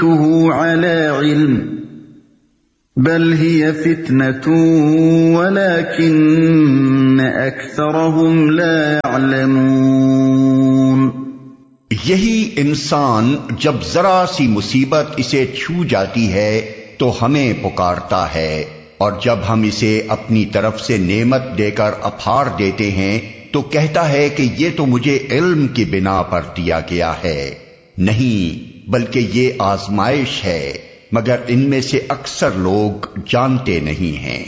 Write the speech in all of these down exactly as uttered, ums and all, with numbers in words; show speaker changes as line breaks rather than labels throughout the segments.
على علم بل هي فتنة ولكن أكثرهم لا يعلمون۔
یہی انسان جب ذرا سی مصیبت اسے چھو جاتی ہے تو ہمیں پکارتا ہے، اور جب ہم اسے اپنی طرف سے نعمت دے کر اپھار دیتے ہیں تو کہتا ہے کہ یہ تو مجھے علم کی بنا پر دیا گیا ہے۔ نہیں، بلکہ یہ آزمائش ہے، مگر ان میں سے اکثر لوگ جانتے نہیں ہیں۔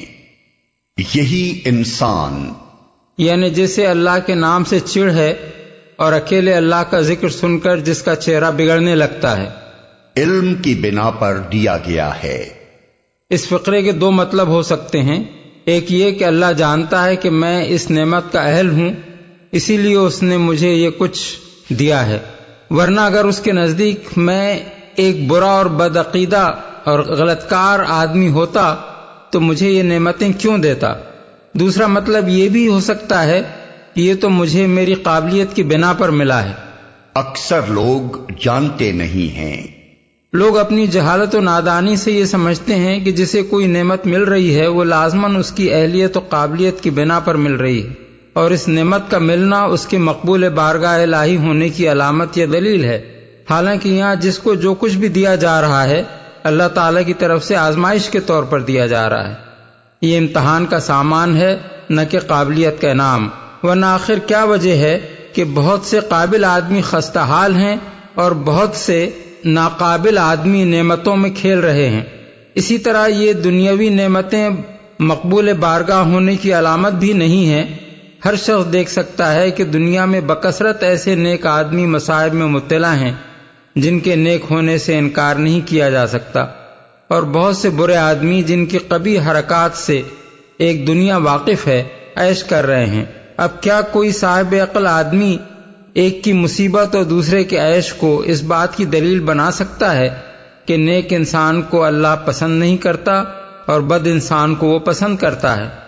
یہی انسان
یعنی جسے اللہ کے نام سے چڑ ہے اور اکیلے اللہ کا ذکر سن کر جس کا چہرہ بگڑنے لگتا ہے،
علم کی بنا پر دیا گیا ہے۔
اس فقرے کے دو مطلب ہو سکتے ہیں۔ ایک یہ کہ اللہ جانتا ہے کہ میں اس نعمت کا اہل ہوں، اسی لیے اس نے مجھے یہ کچھ دیا ہے، ورنہ اگر اس کے نزدیک میں ایک برا اور بدعقیدہ اور غلط کار آدمی ہوتا تو مجھے یہ نعمتیں کیوں دیتا۔ دوسرا مطلب یہ بھی ہو سکتا ہے کہ یہ تو مجھے میری قابلیت کی بنا پر ملا ہے۔
اکثر لوگ جانتے نہیں ہیں۔
لوگ اپنی جہالت و نادانی سے یہ سمجھتے ہیں کہ جسے کوئی نعمت مل رہی ہے وہ لازماً اس کی اہلیت و قابلیت کی بنا پر مل رہی ہے، اور اس نعمت کا ملنا اس کے مقبول بارگاہ الہی ہونے کی علامت یا دلیل ہے، حالانکہ یہاں جس کو جو کچھ بھی دیا جا رہا ہے اللہ تعالیٰ کی طرف سے آزمائش کے طور پر دیا جا رہا ہے۔ یہ امتحان کا سامان ہے، نہ کہ قابلیت کا انعام، ورنہ آخر کیا وجہ ہے کہ بہت سے قابل آدمی خستہ حال ہیں اور بہت سے ناقابل آدمی نعمتوں میں کھیل رہے ہیں۔ اسی طرح یہ دنیاوی نعمتیں مقبول بارگاہ ہونے کی علامت بھی نہیں ہے۔ ہر شخص دیکھ سکتا ہے کہ دنیا میں بکثرت ایسے نیک آدمی مصائب میں مبتلا ہیں جن کے نیک ہونے سے انکار نہیں کیا جا سکتا، اور بہت سے برے آدمی جن کی قبیح حرکات سے ایک دنیا واقف ہے عیش کر رہے ہیں۔ اب کیا کوئی صاحب عقل آدمی ایک کی مصیبت اور دوسرے کے عیش کو اس بات کی دلیل بنا سکتا ہے کہ نیک انسان کو اللہ پسند نہیں کرتا اور بد انسان کو وہ پسند کرتا ہے؟